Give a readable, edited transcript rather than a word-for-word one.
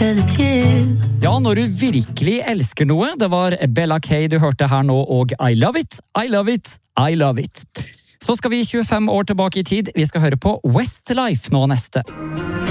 'cause it's you. Ja, når du virkelig elsker noe, det var Bella Kay du hørte her nå, og I love it, I love it, I love it. Så skal vi 25 år tilbake i tid, vi skal høre på Westlife nå neste.